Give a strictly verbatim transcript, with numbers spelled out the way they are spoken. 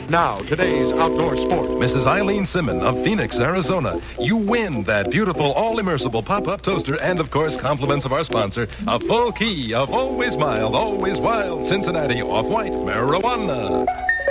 Now, today's outdoor sport. Missus Eileen Simon of Phoenix, Arizona. You win that beautiful all-immersible pop-up toaster and, of course, compliments of our sponsor, a full key of Always Mild, Always Wild Cincinnati Off-White Marijuana.